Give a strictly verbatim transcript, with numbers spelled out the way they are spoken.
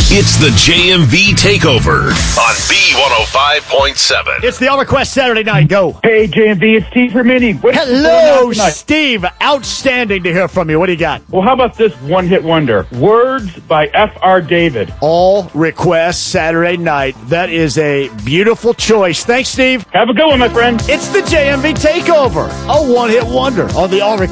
It's the J M V Takeover on B one oh five point seven. It's the All Request Saturday night. Go. Hey, J M V, it's Steve from Mini. What's Hello, Steve. Outstanding to hear from you. What do you got? Well, how about this one-hit wonder? Words by F R David. All Request Saturday night. That is a beautiful choice. Thanks, Steve. Have a good one, my friend. It's the J M V Takeover, a one-hit wonder on the All Request